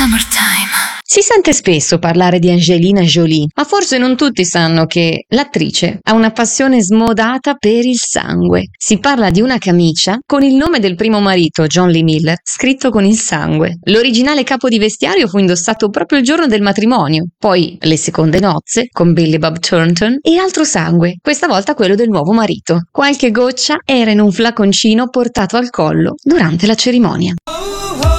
Si sente spesso parlare di Angelina Jolie, ma forse non tutti sanno che l'attrice ha una passione smodata per il sangue. Si parla di una camicia con il nome del primo marito, John Lee Miller, scritto con il sangue. L'originale capo di vestiario fu indossato proprio il giorno del matrimonio, poi le seconde nozze con Billy Bob Thornton e altro sangue, questa volta quello del nuovo marito. Qualche goccia era in un flaconcino portato al collo durante la cerimonia.